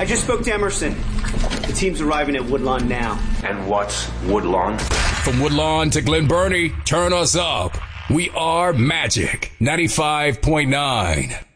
I just spoke to Emerson. The team's arriving at Woodlawn now. And what's Woodlawn? From Woodlawn to Glen Burnie, turn us up. We are Magic 95.9.